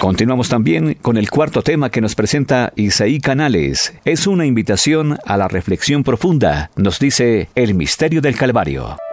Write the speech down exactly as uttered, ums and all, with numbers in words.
Continuamos también con el cuarto tema que nos presenta Isaí Canales. Es una invitación a la reflexión profunda, nos dice El misterio del Calvario.